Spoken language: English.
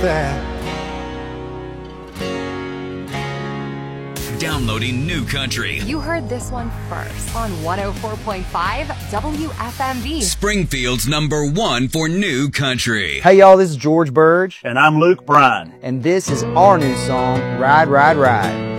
that. Downloading New Country. You heard this one first on 104.5 WFMV. Springfield's #1 for New Country. Hey y'all, this is George Burge. And I'm Luke Bryan. And this is our new song, Ride, Ride, Ride.